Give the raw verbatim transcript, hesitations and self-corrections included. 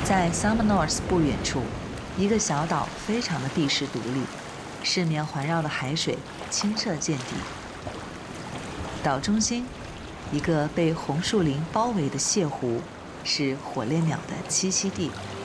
在 Summer North 不远处，一个小岛非常的地势独立，四面环绕的海水清澈见底。岛中心，一个被红树林包围的泻湖，是火烈鸟的栖息地。